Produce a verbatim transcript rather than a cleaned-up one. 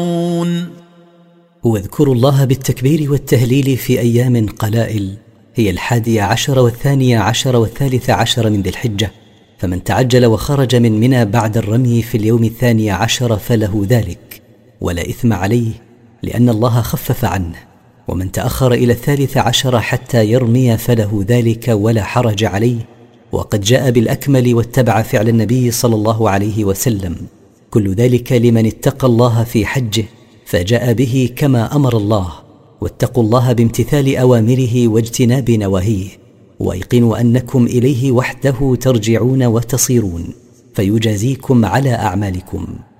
واذكروا الله بالتكبير والتهليل في أيام قلائل، هي الحادية عشر والثانية عشر والثالث عشر من ذي الحجة، فمن تعجل وخرج من منى بعد الرمي في اليوم الثاني عشر فله ذلك، ولا إثم عليه لأن الله خفف عنه. ومن تأخر إلى الثالث عشر حتى يرمي فله ذلك ولا حرج عليه، وقد جاء بالأكمل واتبع فعل النبي صلى الله عليه وسلم. كل ذلك لمن اتقى الله في حجه فجاء به كما أمر الله، واتقوا الله بامتثال أوامره واجتناب نواهيه، وايقنوا أنكم إليه وحده ترجعون وتصيرون، فيجازيكم على أعمالكم.